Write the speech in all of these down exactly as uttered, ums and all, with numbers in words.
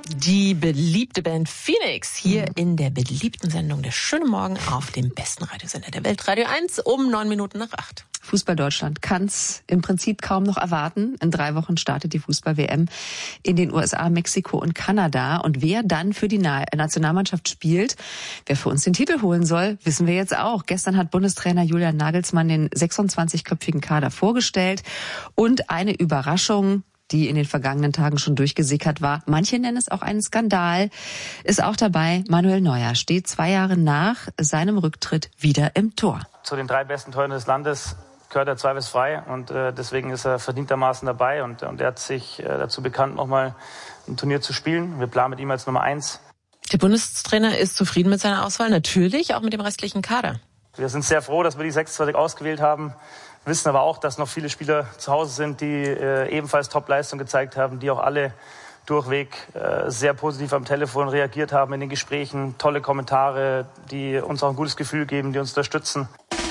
Die beliebte Band Phoenix hier in der beliebten Sendung Der schöne Morgen auf dem besten Radiosender der Welt, Radio eins, um neun Minuten nach acht. Fußball-Deutschland kann's im Prinzip kaum noch erwarten. In drei Wochen startet die Fußball-W M in den U S A, Mexiko und Kanada. Und wer dann für die Nationalmannschaft spielt, wer für uns den Titel holen soll, wissen wir jetzt auch. Gestern hat Bundestrainer Julian Nagelsmann den sechsundzwanzigköpfigen Kader vorgestellt. Und eine Überraschung, die in den vergangenen Tagen schon durchgesickert war. Manche nennen es auch einen Skandal. Ist auch dabei, Manuel Neuer steht zwei Jahre nach seinem Rücktritt wieder im Tor. Zu den drei besten Torhütern des Landes gehört er zweifelsfrei und äh, deswegen ist er verdientermaßen dabei und, und er hat sich äh, dazu bekannt, nochmal ein Turnier zu spielen. Wir planen mit ihm als Nummer eins. Der Bundestrainer ist zufrieden mit seiner Auswahl, natürlich auch mit dem restlichen Kader. Wir sind sehr froh, dass wir die sechsundzwanzig ausgewählt haben, wissen aber auch, dass noch viele Spieler zu Hause sind, die äh, ebenfalls Top-Leistung gezeigt haben, die auch alle durchweg äh, sehr positiv am Telefon reagiert haben in den Gesprächen, tolle Kommentare, die uns auch ein gutes Gefühl geben, die uns unterstützen.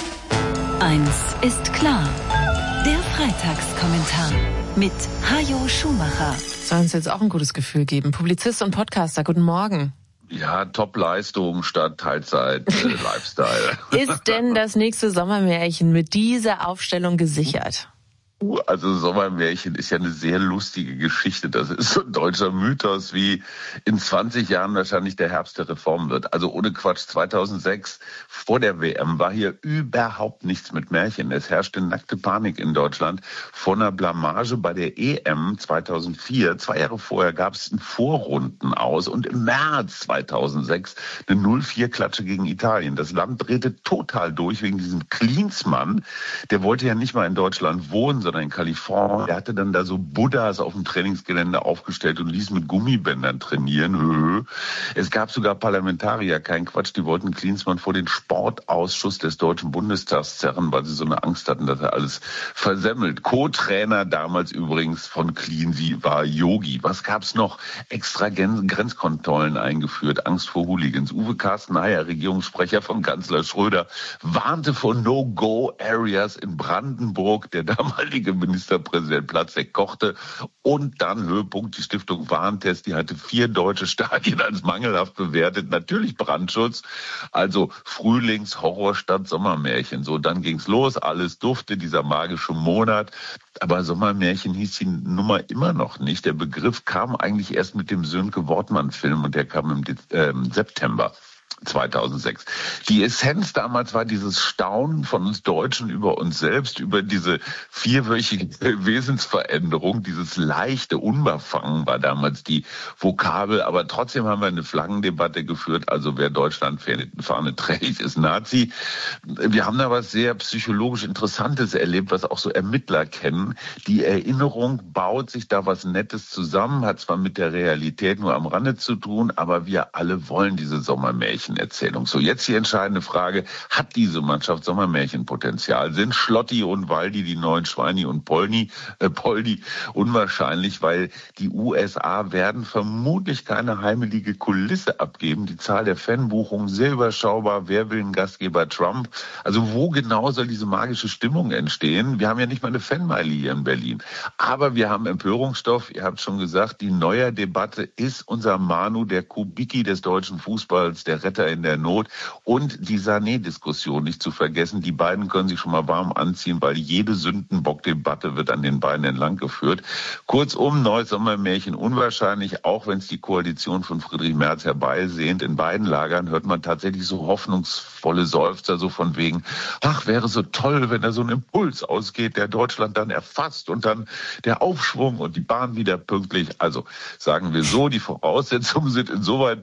Eins ist klar, der Freitagskommentar mit Hajo Schumacher. Soll uns jetzt auch ein gutes Gefühl geben. Publizist und Podcaster, guten Morgen. Ja, Top-Leistung statt Teilzeit-Lifestyle. Äh, ist denn das nächste Sommermärchen mit dieser Aufstellung gesichert? Also Sommermärchen ist ja eine sehr lustige Geschichte. Das ist so ein deutscher Mythos, wie in zwanzig Jahren wahrscheinlich der Herbst der Reform wird. Also ohne Quatsch, zweitausendsechs vor der W M war hier überhaupt nichts mit Märchen. Es herrschte nackte Panik in Deutschland vor einer Blamage bei der E M zweitausendvier. Zwei Jahre vorher gab es ein Vorrunden aus und im März zweitausendsechs eine null vier Klatsche gegen Italien. Das Land drehte total durch wegen diesem Klinsmann. Der wollte ja nicht mal in Deutschland wohnen, sondern in Kalifornien. Er hatte dann da so Buddhas auf dem Trainingsgelände aufgestellt und ließ mit Gummibändern trainieren. Es gab sogar Parlamentarier, kein Quatsch, die wollten Klinsmann vor den Sportausschuss des Deutschen Bundestags zerren, weil sie so eine Angst hatten, dass er alles versemmelt. Co-Trainer damals übrigens von Cleansy war Yogi. Was gab's noch? Extra Grenzkontrollen eingeführt, Angst vor Hooligans. Uwe Carstenmeier, Regierungssprecher von Kanzler Schröder, warnte vor No-Go-Areas in Brandenburg. Der damalige Ministerpräsident Platzek kochte und dann Höhepunkt die Stiftung Warentest, die hatte vier deutsche Stadien als mangelhaft bewertet, natürlich Brandschutz, also Frühlings-Horror statt Sommermärchen. So, dann ging's los, alles dufte, dieser magische Monat, aber Sommermärchen hieß die Nummer immer noch nicht. Der Begriff kam eigentlich erst mit dem Sönke-Wortmann-Film und der kam im Dez- äh, September zweitausendsechs. Die Essenz damals war dieses Staunen von uns Deutschen über uns selbst, über diese vierwöchige Wesensveränderung, dieses leichte Unbefangen war damals die Vokabel, aber trotzdem haben wir eine Flaggendebatte geführt, also wer Deutschland-Fahne trägt, ist Nazi. Wir haben da was sehr psychologisch Interessantes erlebt, was auch so Ermittler kennen. Die Erinnerung baut sich da was Nettes zusammen, hat zwar mit der Realität nur am Rande zu tun, aber wir alle wollen diese Sommermärchen. Erzählung. So, jetzt die entscheidende Frage, hat diese Mannschaft Sommermärchenpotenzial? Sind Schlotti und Waldi, die neuen Schweini und Polni, äh, Poldi unwahrscheinlich, weil die U S A werden vermutlich keine heimelige Kulisse abgeben. Die Zahl der Fanbuchungen sehr überschaubar. Wer will einen Gastgeber Trump? Also wo genau soll diese magische Stimmung entstehen? Wir haben ja nicht mal eine Fanmeile hier in Berlin. Aber wir haben Empörungsstoff. Ihr habt schon gesagt, die neue Debatte ist unser Manu, der Kubicki des deutschen Fußballs, der Retter in der Not und die Sané-Diskussion nicht zu vergessen. Die beiden können sich schon mal warm anziehen, weil jede Sündenbock-Debatte wird an den beiden entlang geführt. Kurzum, neues Sommermärchen unwahrscheinlich, auch wenn es die Koalition von Friedrich Merz herbeisehnt. In beiden Lagern hört man tatsächlich so hoffnungsvolle Seufzer, so von wegen, ach, wäre so toll, wenn da so ein Impuls ausgeht, der Deutschland dann erfasst und dann der Aufschwung und die Bahn wieder pünktlich. Also sagen wir so, die Voraussetzungen sind insoweit